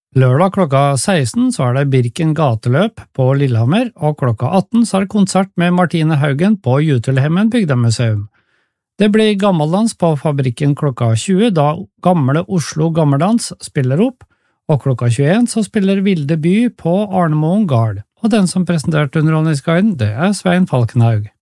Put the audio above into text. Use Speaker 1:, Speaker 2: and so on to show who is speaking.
Speaker 1: Lørdag klokka 16 så det Birken gateløp på Lillehammer, og klokka 18 så det konsert med Martine Haugen på Jutulhemmen bygdemuseum. Det blir gammeldans på Fabrikken klokka 20, da Gamle Oslo Gammeldans spiller opp, og klokka 21 så spiller Vilde By på Arnemoen Gard, og den som presenterte Underholdningsguiden, det Svein Falkenhaug.